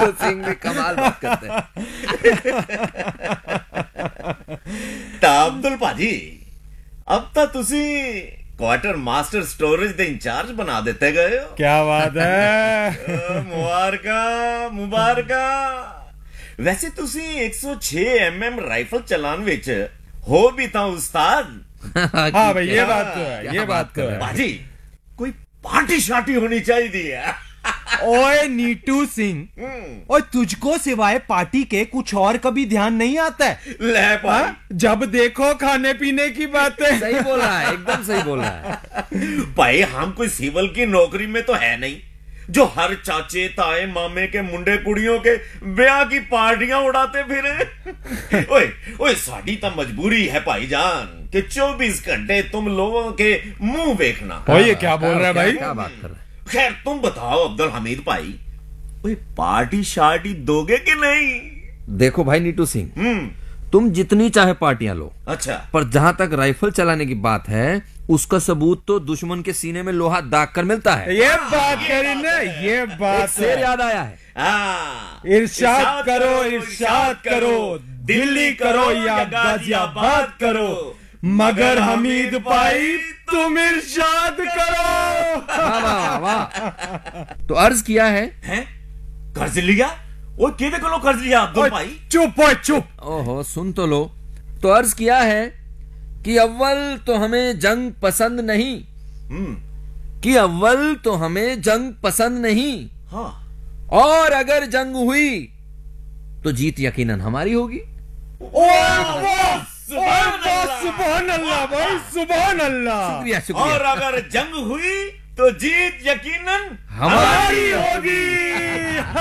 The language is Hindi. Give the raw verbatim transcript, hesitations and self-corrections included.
नीटू सिंह भी कमाल बात करते हैं। ता अब्दुल भाजी अब तो तुसी क्वार्टर मास्टर स्टोरेज दे इंचार्ज बना देते गए हो। क्या बात है। मुबारका मुबारका। वैसे तुसी एक सौ छह एम एम राइफल चलान विच हो भी ता उस्ताद। हाँ भाई ये बात तो है, ये बात तो है। भाजी कोई पार्टी शार्टी होनी चाहिए। ओए नीटू सिंह, और तुझको सिवाय पार्टी के कुछ और कभी ध्यान नहीं आता है? ले भाई, जब देखो खाने पीने की बातें। सही बोल रहा है, एकदम सही बोल रहा है भाई। हम कोई सिविल की नौकरी में तो है नहीं जो हर चाचे ताए मामे के मुंडे कुड़ियों के ब्याह की पार्टियां उड़ाते फिरे। ओए ओए साड़ी तो मजबूरी है भाईजान कि चौबीस घंटे तुम लोगों के मुंह देखना। ओए क्या बोल रहा है भाई? क्या बात कर रहा है? खैर तुम बताओ अब्दुल हमीद भाई, ओए पार्टी शार्टी दोगे कि नहीं? देखो भाई नीटू सिंह, हम्म तुम जितनी चाहे पार्टियां लो, अच्छा, पर जहां तक राइफल चलाने की बात है उसका सबूत तो दुश्मन के सीने में लोहा दाग कर मिलता है। ये बात करी ना, ये बात शेर याद आया है। हाँ, इरशाद करो इरशाद करो, दिल्ली करो या गाजियाबाद करो, मगर हमीद भाई तुम इरशाद करो। वाह वाह वाह। तो अर्ज किया है, हैं? कर्ज लिया? वो किधे को कर्ज लिया अब्दुल भाई? चुप ओए चुप। ओहो सुन तो लो। तो अर्ज किया है कि अव्वल तो हमें जंग पसंद नहीं, हम्म कि अव्वल तो हमें जंग पसंद नहीं, हाँ, और अगर जंग हुई तो जीत यकीनन हमारी होगी। सुभान अल्लाह भाई, सुभान अल्लाह। शुक्रिया शुक्रिया। और अगर जंग हुई तो जीत यकीनन हमारी होगी।